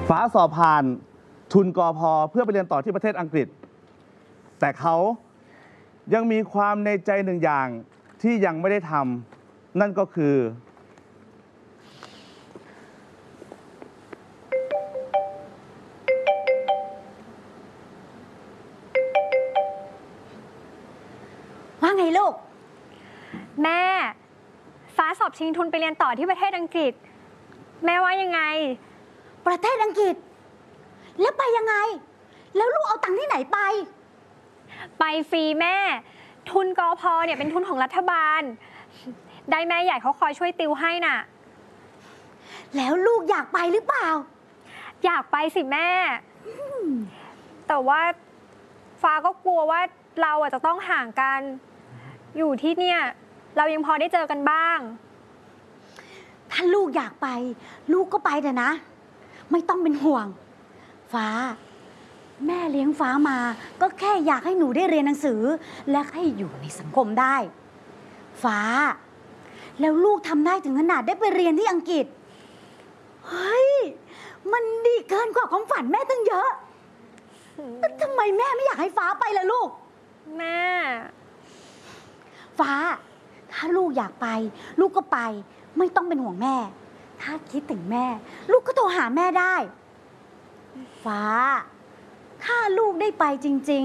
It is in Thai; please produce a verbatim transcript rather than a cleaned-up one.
ฟ้าสอบผ่านทุนกอพอเพื่อไปเรียนต่อที่ประเทศอังกฤษแต่เขายังมีความในใจหนึ่งอย่างที่ยังไม่ได้ทำนั่นก็คือว่าไงลูกแม่ฟ้าสอบชิงทุนไปเรียนต่อที่ประเทศอังกฤษแม่ว่ายังไงประเทศอังกฤษแล้วไปยังไงแล้วลูกเอาตังค์ที่ไหนไปไปฟรีแม่ทุนกอพอเนี่ยเป็นทุนของรัฐบาลได้แม่ใหญ่เขาคอยช่วยติวให้น่ะแล้วลูกอยากไปหรือเปล่าอยากไปสิแม่แต่ว่าฟ้าก็กลัวว่าเราอาจจะต้องห่างกันอยู่ที่เนี่ยเรายังพอได้เจอกันบ้างถ้าลูกอยากไปลูกก็ไปแต่นะไม่ต้องเป็นห่วงฟ้าแม่เลี้ยงฟ้ามาก็แค่อยากให้หนูได้เรียนหนังสือและให้อยู่ในสังคมได้ฟ้าแล้วลูกทำได้ถึงขนาดได้ไปเรียนที่อังกฤษเฮ้ยมันดีเกินกว่าความฝันแม่ตั้งเยอะแต่ทำไมแม่ไม่อยากให้ฟ้าไปล่ะลูกแม่ฟ้าถ้าลูกอยากไปลูกก็ไปไม่ต้องเป็นห่วงแม่ถ้าคิดถึงแม่ลูกก็โทรหาแม่ได้ฟ้าถ้าลูกได้ไปจริง